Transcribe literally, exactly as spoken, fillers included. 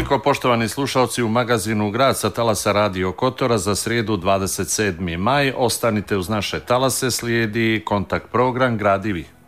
Toliko, poštovani slušalci, u magazinu Grad sa talasa Radio Kotora za srijedu dvadeset sedmi maj. Ostanite uz naše talase, slijedi kontakt program Gradivi.